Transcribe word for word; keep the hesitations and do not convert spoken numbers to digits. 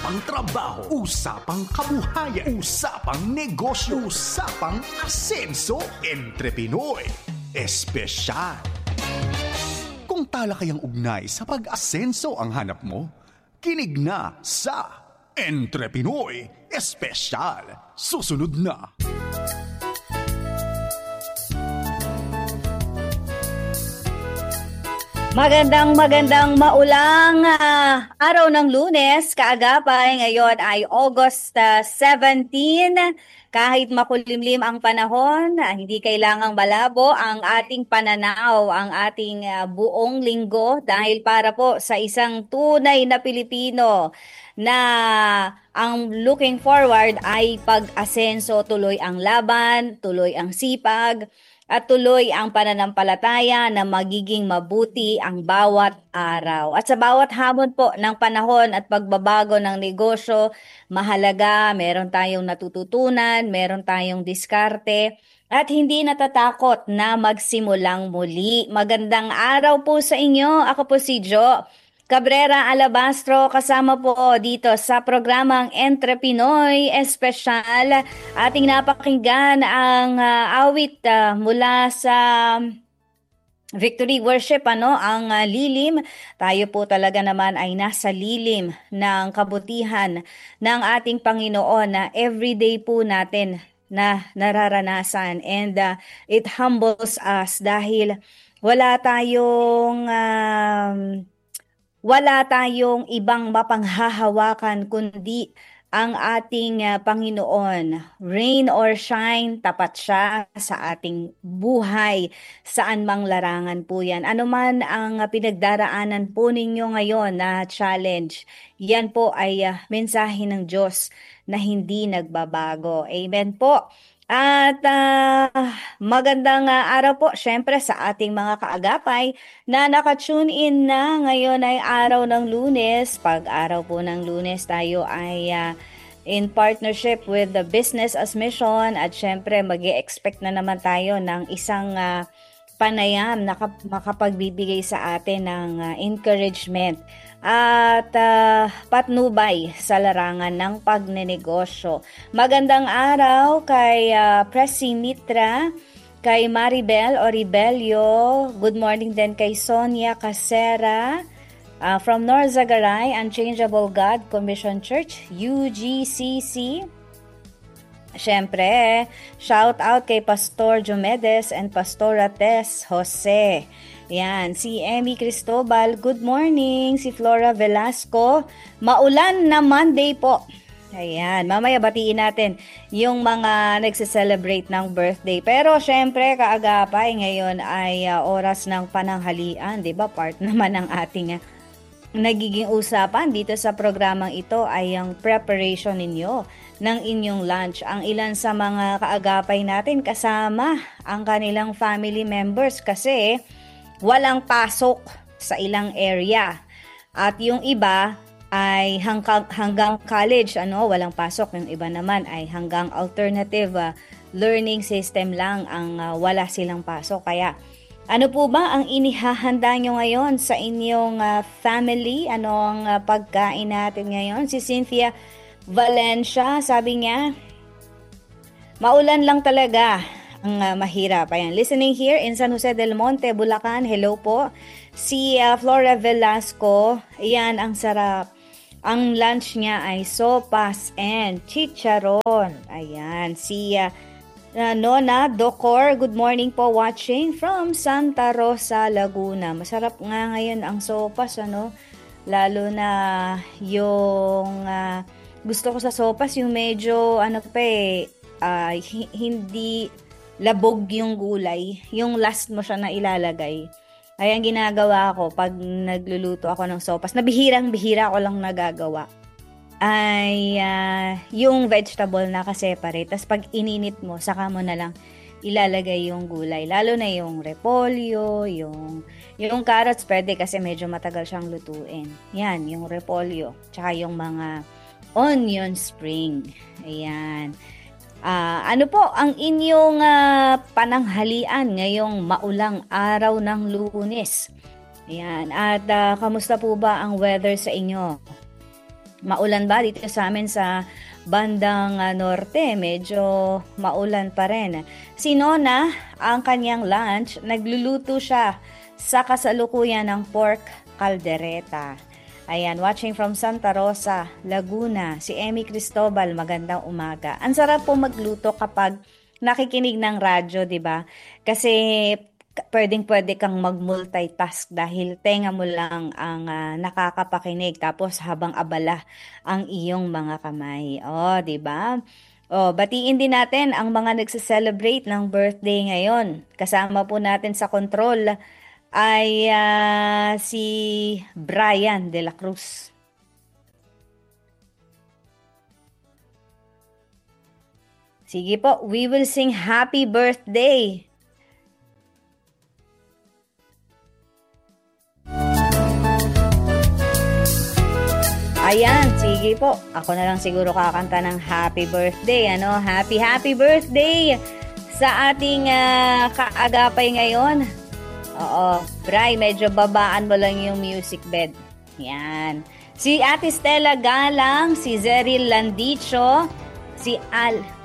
Usapang trabaho, usapang kabuhayan, usapang negosyo, usapang asenso, entre Pinoy Espesyal. Kung talakayang ugnay sa pag-asenso ang hanap mo, kinig na sa Entre Pinoy Espesyal. Susunod na. Magandang magandang maulang uh, araw ng Lunes, kaagapay. Ngayon ay August uh, seventeen. Kahit makulimlim ang panahon, uh, hindi kailangang malabo ang ating pananaw, ang ating uh, buong linggo dahil para po sa isang tunay na Pilipino na ang looking forward ay pag-asenso, tuloy ang laban, tuloy ang sipag, at tuloy ang pananampalataya na magiging mabuti ang bawat araw. At sa bawat hamon po ng panahon at pagbabago ng negosyo, mahalaga, meron tayong natututunan, meron tayong diskarte, at hindi natatakot na magsimulang muli. Magandang araw po sa inyo. Ako po si Jo Cabrera Alabastro, kasama po dito sa programang Entre Pinoy Espesyal. Ating napakinggan ang uh, awit uh, mula sa Victory Worship, ano, ang uh, lilim. Tayo po talaga naman ay nasa lilim ng kabutihan ng ating Panginoon na everyday po natin na nararanasan. And uh, it humbles us dahil wala tayong... Um, Wala tayong ibang mapanghahawakan kundi ang ating uh, Panginoon. Rain or shine, tapat siya sa ating buhay. Saan mang larangan po yan. Ano man ang uh, pinagdaraanan po ninyo ngayon na challenge, yan po ay uh, mensahe ng Diyos na hindi nagbabago. Amen po. At uh, magandang uh, araw po syempre sa ating mga kaagapay na nakatune in na. Ngayon ay araw ng Lunes. Pag araw po ng Lunes tayo ay uh, in partnership with the Business as Mission at syempre mag-i-expect na naman tayo ng isang uh, panayam na makapagbibigay sa atin ng uh, encouragement at uh, patnubay sa larangan ng pagnenegosyo. Magandang araw kay uh, Presi Mitra, kay Maribel Oribelio, good morning din kay Sonia Casera, uh, from Norzagaray, Unchangeable God Commission Church, U G C C. Siyempre, shout out kay Pastor Jomedes and Pastora Tess Jose. Yan, si Emmy Cristobal, good morning. Si Flora Velasco, maulan na Monday po. Ayan, mamaya batiin natin yung mga nagse-celebrate ng birthday. Pero syempre, kaagapay, ngayon ay uh, oras ng pananghalian, di ba? Part naman ng ating uh, nagiging usapan dito sa programang ito ay ang preparation ninyo ng inyong lunch. Ang ilan sa mga kaagapay natin kasama ang kanilang family members kasi walang pasok sa ilang area. At yung iba ay hanggang, hanggang college, ano, walang pasok. Yung iba naman ay hanggang alternative uh, learning system lang ang uh, wala silang pasok. Kaya ano po ba ang inihahanda nyo ngayon sa inyong uh, family? Ano ang uh, pagkain natin ngayon? Si Cynthia Valencia, sabi niya, maulan lang talaga. Ang uh, mahirap. Ayan. Listening here in San Jose del Monte, Bulacan. Hello po. Si uh, Flora Velasco. Ayan, ang sarap. Ang lunch niya ay sopas and chicharon. Ayan. Si uh, uh, Nona Docor, good morning po, watching from Santa Rosa, Laguna. Masarap nga ngayon ang sopas, ano? Lalo na yung uh, gusto ko sa sopas, yung medyo ano pa eh, uh, h- hindi labog yung gulay, yung last mo siya na ilalagay. Ay ang ginagawa ko pag nagluluto ako ng sopas, na bihirang-bihira ko lang nagagawa, ay uh, yung vegetable na ka-separate. Tapos pag ininit mo, saka mo na lang ilalagay yung gulay. Lalo na yung repolyo, yung, yung carrots, pwede kasi medyo matagal siyang lutuin. Yan, yung repolyo. Tsaka yung mga onion spring. Ayan. Uh, ano po ang inyong uh, pananghalian ngayong maulang araw ng Lunes? Ayan. At uh, kamusta po ba ang weather sa inyo? Maulan ba dito sa amin sa bandang uh, norte? Medyo maulan pa rin. Si Nona, ang kanyang lunch, nagluluto siya sa kasalukuyan ng pork caldereta. Ayan, watching from Santa Rosa, Laguna. Si Emmy Cristobal, magandang umaga. Ang sarap po magluto kapag nakikinig ng radyo, di ba? Kasi pwedeng-pwede kang mag-multitask dahil tenga mo lang ang uh, nakakapakinig tapos habang abala ang iyong mga kamay. Oh, 'di ba? Oh, batiin din natin ang mga nagse-celebrate ng birthday ngayon. Kasama po natin sa control ay uh, si Brian de la Cruz. Sige po, we will sing happy birthday. Ayan, sige po. Ako na lang siguro kakanta ng happy birthday. Ano? Happy, happy birthday sa ating uh, kaagapay ngayon. Oo. Bray, medyo babaan mo lang yung music bed. Yan. Si Ate Stella Galang, si Zeril Landicho, si Al...